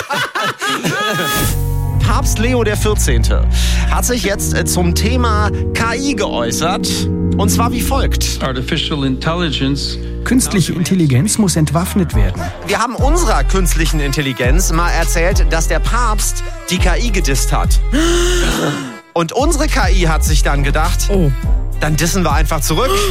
Papst Leo XIV. hat sich jetzt zum Thema KI geäußert. Und zwar wie folgt. Artificial Intelligence. Künstliche Intelligenz muss entwaffnet werden. Wir haben unserer künstlichen Intelligenz mal erzählt, dass der Papst die KI gedisst hat. Und unsere KI hat sich dann gedacht, dann dissen wir einfach zurück.